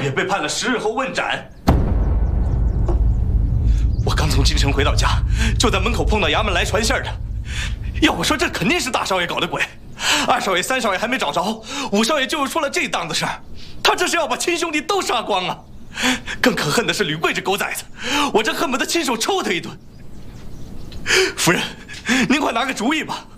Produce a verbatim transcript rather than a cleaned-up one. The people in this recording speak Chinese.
爷被判了十日后问斩。我刚从京城回到家，就在门口碰到衙门来传信的。要我说，这肯定是大少爷搞的鬼。二少爷、三少爷还没找着，五少爷就又出了这档子事儿，他这是要把亲兄弟都杀光啊！更可恨的是吕贵这狗崽子，我这恨不得亲手抽他一顿。夫人，您快拿个主意吧。